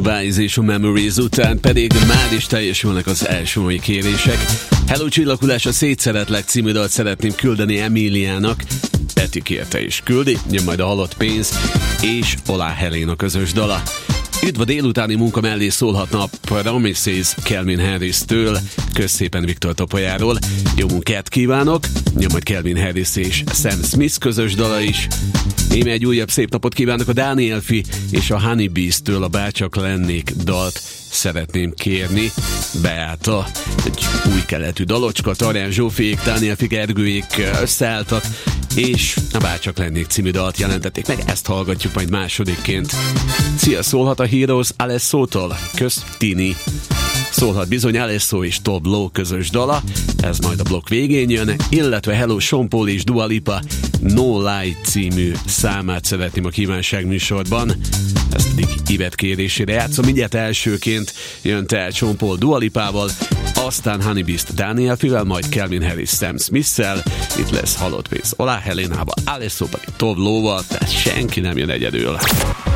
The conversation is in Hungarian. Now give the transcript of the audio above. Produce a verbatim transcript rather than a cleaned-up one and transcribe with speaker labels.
Speaker 1: Wise és a Memories után pedig már is teljesülnek az első mai kérések. Hello Csillaghullás, a Szétszeretlek című dalt szeretném küldeni Emíliának. Peti kérte is küldi, jön majd a Halott pénz és Olá Helén a közös dala. Üdv a délutáni munka mellé szólhatna a Promises Calvin Harris-től, közszépen Viktor Topolyáról. Jó munkát kívánok! Jön majd Calvin Harris és Sam Smith közös dala is. Én egy újabb szép napot kívánok a Danielfi és a Honeybees-től, a Bárcsak lennék dalt szeretném kérni. Beáta, egy új keletű dalocska, Tarján Zsófiék, Danielfi Gergőjék összeálltak, és a Bárcsak lennék című dalt jelentették meg, ezt hallgatjuk majd másodikként. Szia, szólhat a Heroes Alesso-tól? Kösz, Tini. Szólhat bizony Alesso és Toblo közös dala, ez majd a blokk végén jön, illetve Hello Sean Paul és Dua Lipa No Light című számát szeretném a kívánság műsorban. Ezt pedig Ivet kérésére játszom, mindjárt elsőként jön tehát Sean Paul Dua Lipával, aztán Honeybees-t Danielfivel, majd Calvin Harris Sam Smith-szel, itt lesz Halott pénz Olá Helénával, Alesso pedig Toblóval, tehát senki nem jön egyedül.